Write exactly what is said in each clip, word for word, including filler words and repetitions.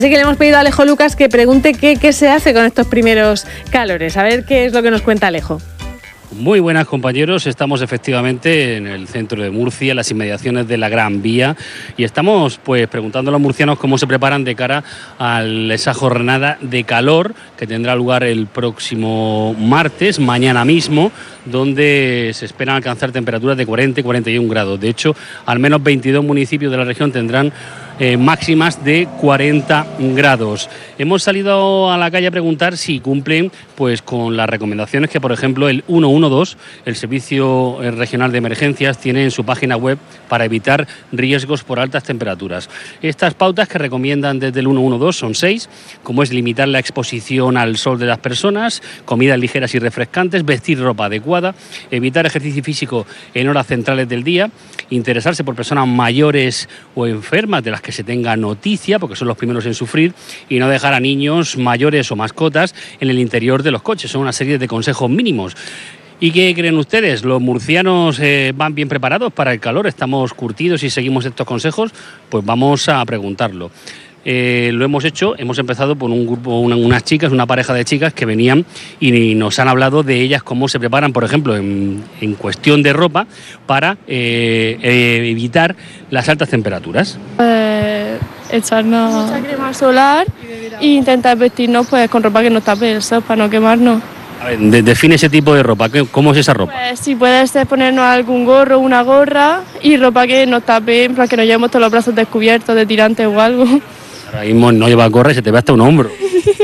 Así que le hemos pedido a Alejo Lucas que pregunte qué, qué se hace con estos primeros calores. A ver qué es lo que nos cuenta Alejo. Muy buenas, compañeros, estamos efectivamente en el centro de Murcia, en las inmediaciones de la Gran Vía, y estamos pues preguntando a los murcianos cómo se preparan de cara a esa jornada de calor que tendrá lugar el próximo martes, mañana mismo, donde se esperan alcanzar temperaturas de cuarenta y cuarenta y un grados. De hecho, al menos veintidós municipios de la región tendrán eh, máximas de cuarenta grados. Hemos salido a la calle a preguntar si cumplen pues con las recomendaciones que, por ejemplo, el ciento doce, el Servicio Regional de Emergencias, tiene en su página web para evitar riesgos por altas temperaturas. Estas pautas que recomiendan desde el ciento doce son seis, como es limitar la exposición al sol de las personas, comidas ligeras y refrescantes, vestir ropa adecuada, evitar ejercicio físico en horas centrales del día, interesarse por personas mayores o enfermas de las que se tenga noticia, porque son los primeros en sufrir, y no dejar a niños, mayores o mascotas en el interior de los coches. Son una serie de consejos mínimos. ¿Y qué creen ustedes? ¿Los murcianos eh, van bien preparados para el calor? ¿Estamos curtidos y seguimos estos consejos? Pues vamos a preguntarlo. Eh, lo hemos hecho, hemos empezado por un grupo, una, unas chicas, una pareja de chicas que venían y nos han hablado de ellas, cómo se preparan, por ejemplo, en, en cuestión de ropa para eh, eh, evitar las altas temperaturas. Eh, echarnos mucha crema solar e intentar vestirnos pues con ropa que nos tape el sol para no quemarnos. A ver, de, define ese tipo de ropa, ¿cómo es esa ropa? Pues si puedes ponernos algún gorro, una gorra y ropa que nos tape, en plan que nos llevemos todos los brazos descubiertos de tirantes o algo. Ahora mismo no lleva gorra y se te ve hasta un hombro.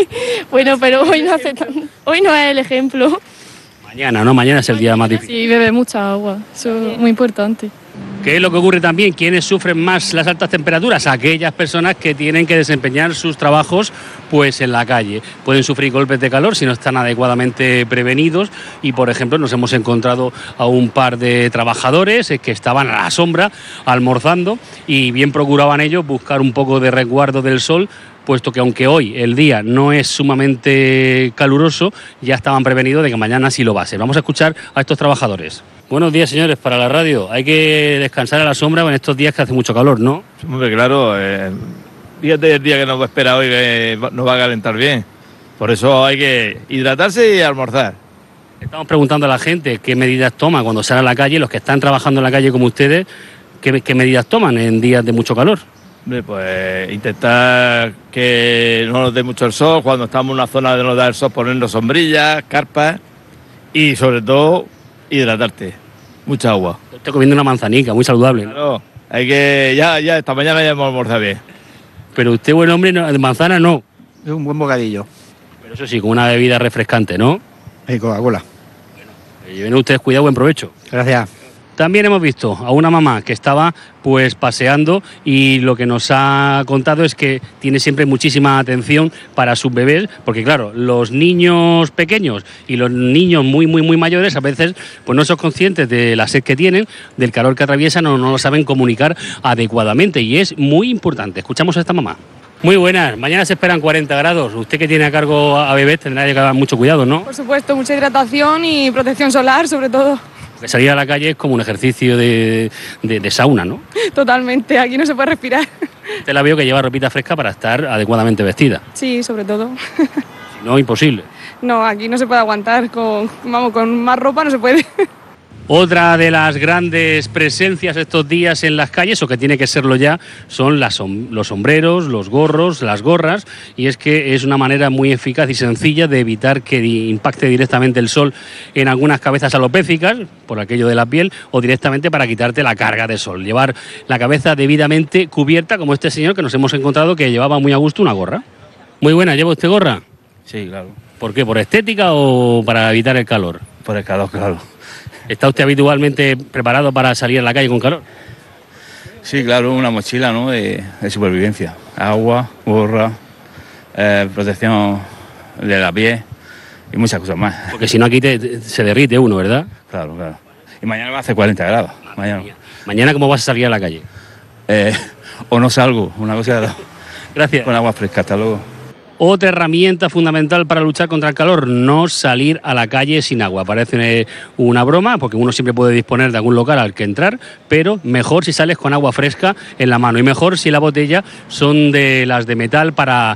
Bueno, pero hoy no hace tan... hoy no es el ejemplo. Mañana, ¿no? Mañana es el día más difícil. Sí, bebe mucha agua, eso es muy importante. ¿Qué es lo que ocurre también? ¿Quiénes sufren más las altas temperaturas? Aquellas personas que tienen que desempeñar sus trabajos pues en la calle. Pueden sufrir golpes de calor si no están adecuadamente prevenidos y, por ejemplo, nos hemos encontrado a un par de trabajadores que estaban a la sombra almorzando y bien procuraban ellos buscar un poco de resguardo del sol, puesto que aunque hoy el día no es sumamente caluroso, ya estaban prevenidos de que mañana sí lo va a ser. Vamos a escuchar a estos trabajadores. Buenos días, señores, para la radio. Hay que descansar a la sombra en estos días que hace mucho calor, ¿no? Hombre, claro, eh, fíjate el día que nos va a esperar hoy, que nos va a calentar bien. Por eso hay que hidratarse y almorzar. Estamos preguntando a la gente qué medidas toma cuando sale a la calle, los que están trabajando en la calle como ustedes, qué, qué medidas toman en días de mucho calor. Hombre, pues intentar que no nos dé mucho el sol, cuando estamos en una zona de no dar el sol, ponernos sombrillas, carpas y sobre todo hidratarte, mucha agua. Estoy comiendo una manzanica, muy saludable, ¿no? Claro, hay que, ya, ya, esta mañana ya hemos almorzado bien. Pero usted, buen hombre, no, de manzana no. Es un buen bocadillo. Pero eso sí, con una bebida refrescante, ¿no? Y Coca-Cola. Bueno, lleven ustedes cuidado, buen provecho. Gracias. También hemos visto a una mamá que estaba pues paseando y lo que nos ha contado es que tiene siempre muchísima atención para sus bebés, porque claro, los niños pequeños y los niños muy muy muy mayores a veces pues no son conscientes de la sed que tienen, del calor que atraviesan o no lo saben comunicar adecuadamente y es muy importante. Escuchamos a esta mamá. Muy buenas, mañana se esperan cuarenta grados. Usted que tiene a cargo a bebés tendrá que llevar mucho cuidado, ¿no? Por supuesto, mucha hidratación y protección solar sobre todo. Porque salir a la calle es como un ejercicio de, de, de sauna, ¿no? Totalmente, aquí no se puede respirar. Usted la veo que lleva ropita fresca para estar adecuadamente vestida. Sí, sobre todo. Si no, imposible. No, aquí no se puede aguantar, con, vamos, con más ropa no se puede. Otra de las grandes presencias estos días en las calles, o que tiene que serlo ya, son las, los sombreros, los gorros, las gorras, y es que es una manera muy eficaz y sencilla de evitar que impacte directamente el sol en algunas cabezas alopécicas, por aquello de la piel, o directamente para quitarte la carga de sol. Llevar la cabeza debidamente cubierta, como este señor que nos hemos encontrado que llevaba muy a gusto una gorra. Muy buena, ¿lleva usted gorra? Sí, claro. ¿Por qué? ¿Por estética o para evitar el calor? Por el calor, claro. ¿Está usted habitualmente preparado para salir a la calle con calor? Sí, claro, una mochila, ¿no?, de, de supervivencia. Agua, gorra, eh, protección de la piel y muchas cosas más. Porque si no aquí te, te, se derrite uno, ¿verdad? Claro, claro. Y mañana va a hacer cuarenta grados. Mañana. Mañana, ¿cómo vas a salir a la calle? Eh, o no salgo, una cosa de la... Gracias. Con agua fresca, hasta luego. Otra herramienta fundamental para luchar contra el calor, no salir a la calle sin agua. Parece una broma, porque uno siempre puede disponer de algún local al que entrar, pero mejor si sales con agua fresca en la mano, y mejor si la botella son de las de metal para